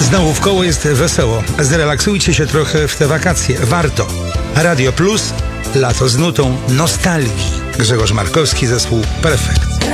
Znowu w koło jest wesoło. Zrelaksujcie się trochę w te wakacje. Warto. Radio Plus. Lato z nutą nostalgii. Grzegorz Markowski, zespół Perfekt.